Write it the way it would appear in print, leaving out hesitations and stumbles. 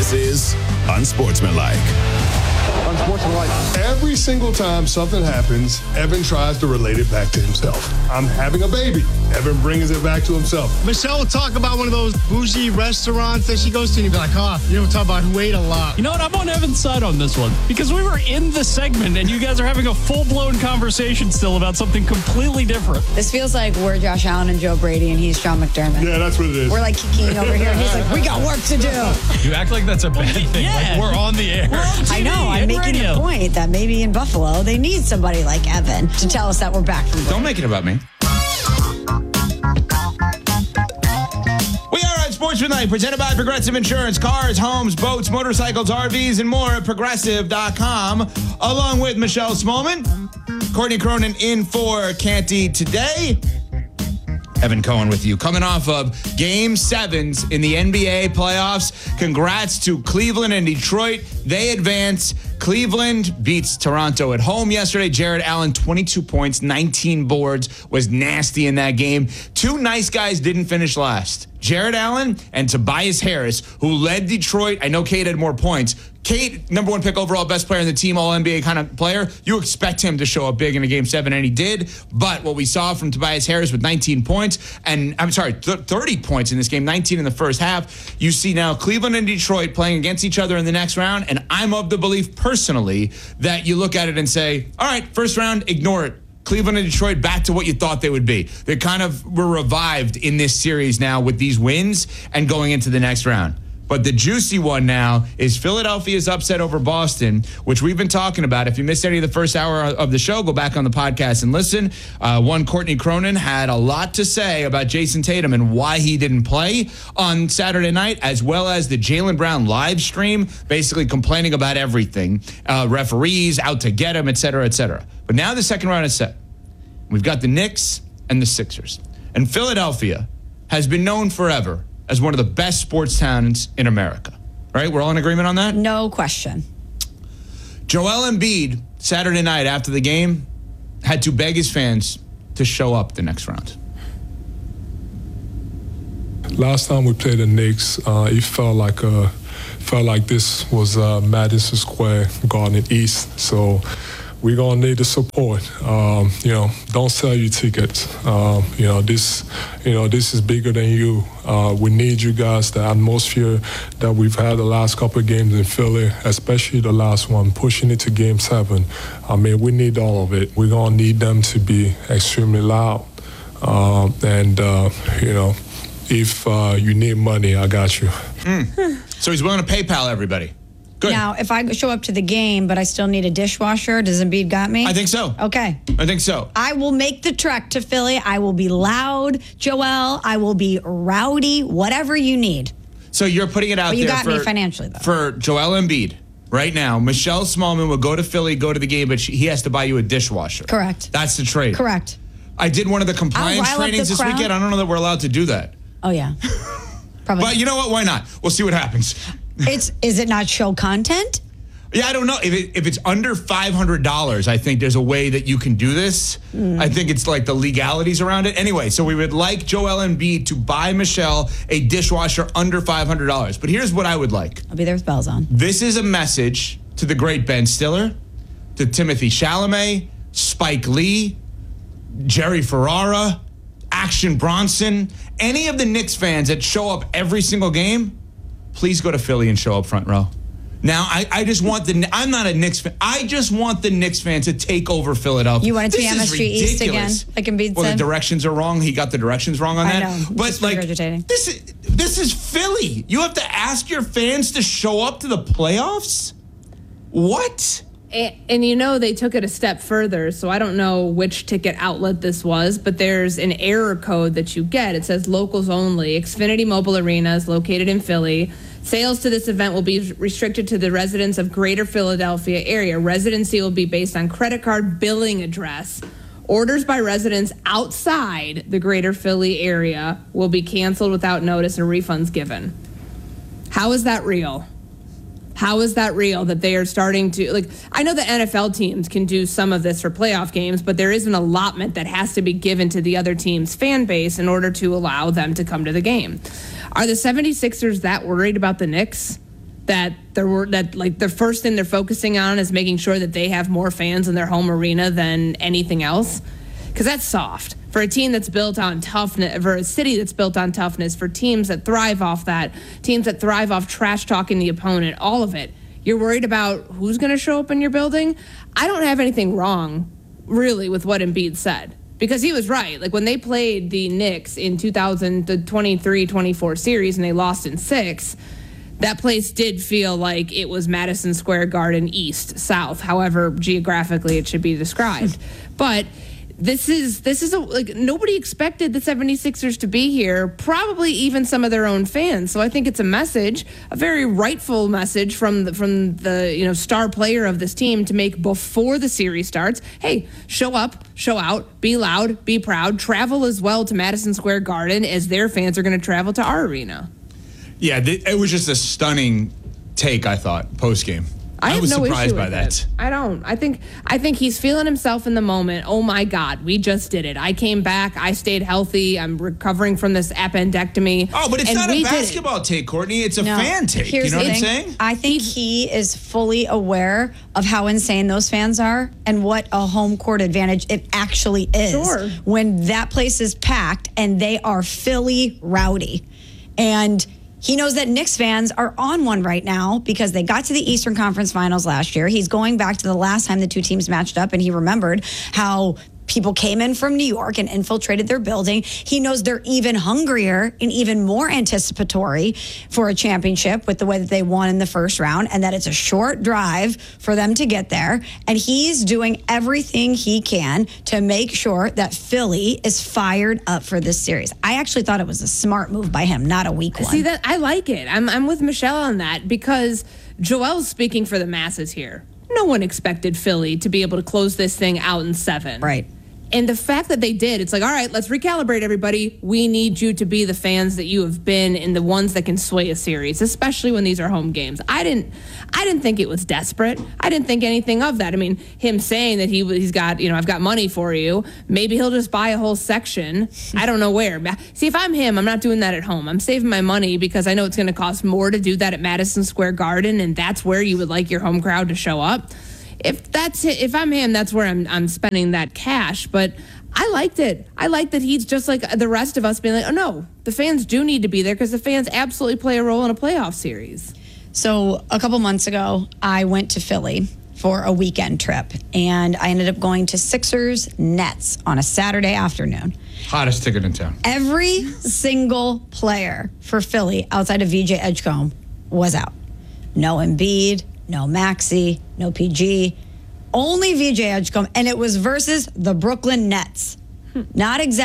This is Unsportsmanlike. Unsportsmanlike. Every single time something happens, Evan tries to relate it back to himself. I'm having a baby. Evan brings it back to himself. Michelle will talk about one of those bougie restaurants that she goes to, and you'll be like, you don't talk about who ate a lot. You know what? I'm on Evan's side on this one because we were in the segment and you guys are having a full-blown conversation still about something completely different. This feels like we're Josh Allen and Joe Brady and he's Sean McDermott. Yeah, that's what it is. We're like kikiing over here and he's like, we got work to do. You act like that's a bad thing. Yeah. Like we're on the air. We're on TV I know. I'm making radio. the point that maybe in Buffalo, they need somebody like Evan to tell us that we're back from break. Don't make it about me. We are on Sportsmanlike, presented by Progressive Insurance. Cars, homes, boats, motorcycles, RVs, and more at Progressive.com. Along with Michelle Smallman, Courtney Cronin in for Canty today. Evan Cohen with you. Coming off of Game 7s in the NBA playoffs. Congrats to Cleveland and Detroit. They advance. Cleveland beats Toronto at home yesterday. Jared Allen, 22 points, 19 boards, was nasty in that game. Two nice guys didn't finish last. Jared Allen and Tobias Harris, who led Detroit. I know Cade had more points. Cade, number one pick overall, best player in the team, all NBA kind of player. You expect him to show up big in a Game 7, and he did. But what we saw from Tobias Harris with 19 points, 30 points in this game, 19 in the first half. You see now Cleveland and Detroit playing against each other in the next round, and I'm of the belief personally that you look at it and say, all right, first round, ignore it. Cleveland and Detroit back to what you thought they would be. They kind of were revived in this series now with these wins and going into the next round. But the juicy one now is Philadelphia's upset over Boston, which we've been talking about. If you missed any of the first hour of the show, go back on the podcast and listen. Courtney Cronin had a lot to say about Jason Tatum and why he didn't play on Saturday night, as well as the Jaylen Brown live stream, basically complaining about everything. Referees out to get him, et cetera, et cetera. But now the second round is set. We've got the Knicks and the Sixers. And Philadelphia has been known forever as one of the best sports towns in America. Right? We're all in agreement on that? No question. Joel Embiid, Saturday night after the game, had to beg his fans to show up the next round. Last time we played the Knicks, it felt like this was Madison Square Garden East. So we're gonna need the support. Don't sell your tickets. This is bigger than you. We need you guys. The atmosphere that we've had the last couple of games in Philly, especially the last one, pushing it to Game 7. I mean, we need all of it. We're gonna need them to be extremely loud. If you need money, I got you. So he's willing to PayPal everybody. Good. Now, if I show up to the game, but I still need a dishwasher, does Embiid got me? I think so. Okay. I think so. I will make the trek to Philly. I will be loud, Joel. I will be rowdy, whatever you need. So you're putting it out But you there got me financially, though. For Joel Embiid right now. Michelle Smallman will go to Philly, go to the game, but he has to buy you a dishwasher. Correct. That's the trade. Correct. I did one of the compliance I'll rile up trainings the this crowd. weekend. I don't know that we're allowed to do that. Oh, yeah. Probably. But you know what? Why not? We'll see what happens. Is it not show content? Yeah, I don't know. If it's under $500, I think there's a way that you can do this. I think it's like the legalities around it. Anyway, so we would like Joel Embiid to buy Michelle a dishwasher under $500. But here's what I would like. I'll be there with bells on. This is a message to the great Ben Stiller, to Timothy Chalamet, Spike Lee, Jerry Ferrara, Action Bronson, any of the Knicks fans that show up every single game, please go to Philly and show up front row. Now, I just want I'm not a Knicks fan. I just want the Knicks fan to take over Philadelphia. You want it to be This is Street East again, ridiculous. like Embiid Well, said? the directions are wrong. He got the directions wrong on that. I know. But It's like, regurgitating. this is Philly. You have to ask your fans to show up to the playoffs? What? And they took it a step further, so I don't know which ticket outlet this was, but there's an error code that you get. It says locals only. Xfinity Mobile Arena is located in Philly. Sales to this event will be restricted to the residents of Greater Philadelphia area. Residency will be based on credit card billing address. Orders by residents outside the Greater Philly area will be canceled without notice and refunds given. How is that real? How is that real that they are starting to, I know the NFL teams can do some of this for playoff games, but there is an allotment that has to be given to the other team's fan base in order to allow them to come to the game. Are the 76ers that worried about the Knicks? that the first thing they're focusing on is making sure that they have more fans in their home arena than anything else, because that's soft for a team that's built on toughness, for a city that's built on toughness, for teams that thrive off that, teams that thrive off trash talking the opponent, all of it. You're worried about who's going to show up in your building? I don't have anything wrong, really, with what Embiid said, because he was right. Like, when they played the Knicks in the 23-24 series and they lost in 6, that place did feel like it was Madison Square Garden East, South, however geographically it should be described. But this is nobody expected the 76ers to be here, probably even some of their own fans. So I think it's a message, a very rightful message from the star player of this team to make before the series starts. Hey, show up, show out, be loud, be proud, travel as well to Madison Square Garden as their fans are going to travel to our arena. Yeah, it was just a stunning take, I thought, post-game. I was surprised by that. I don't. I think he's feeling himself in the moment. Oh, my God, we just did it. I came back. I stayed healthy. I'm recovering from this appendectomy. Oh, but it's not a basketball take, Courtney. It's a fan take. You know what I'm saying? I think he is fully aware of how insane those fans are and what a home court advantage it actually is. Sure. When that place is packed and they are Philly rowdy. And he knows that Knicks fans are on one right now because they got to the Eastern Conference Finals last year. He's going back to the last time the two teams matched up, and he remembered how people came in from New York and infiltrated their building. He knows they're even hungrier and even more anticipatory for a championship with the way that they won in the first round, and that it's a short drive for them to get there. And he's doing everything he can to make sure that Philly is fired up for this series. I actually thought it was a smart move by him, not a weak one. See, that I like it. I'm with Michelle on that because Joel's speaking for the masses here. No one expected Philly to be able to close this thing out in 7. Right. And the fact that they did, it's like, all right, let's recalibrate everybody. We need you to be the fans that you have been and the ones that can sway a series, especially when these are home games. I didn't think it was desperate. I didn't think anything of that. I mean, him saying that he's got, I've got money for you. Maybe he'll just buy a whole section. I don't know where. See, if I'm him, I'm not doing that at home. I'm saving my money because I know it's going to cost more to do that at Madison Square Garden, and that's where you would like your home crowd to show up. If I'm him, that's where I'm spending that cash. But I liked it. I like that he's just like the rest of us being like, oh, no, the fans do need to be there because the fans absolutely play a role in a playoff series. So a couple months ago, I went to Philly for a weekend trip, and I ended up going to Sixers Nets on a Saturday afternoon. Hottest ticket in town. Every single player for Philly outside of VJ Edgecombe was out. No Embiid, no Maxey, no PG, only VJ Edgecombe, and it was versus the Brooklyn Nets. Not exactly